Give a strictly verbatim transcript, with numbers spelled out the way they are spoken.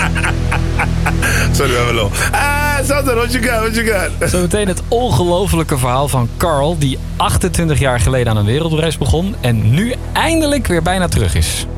Sorry, we hebben lol. Ah, Sander, what you got, what you got? Zometeen het ongelofelijke verhaal van Carl, die achtentwintig jaar geleden aan een wereldreis begon en nu eindelijk weer bijna terug is.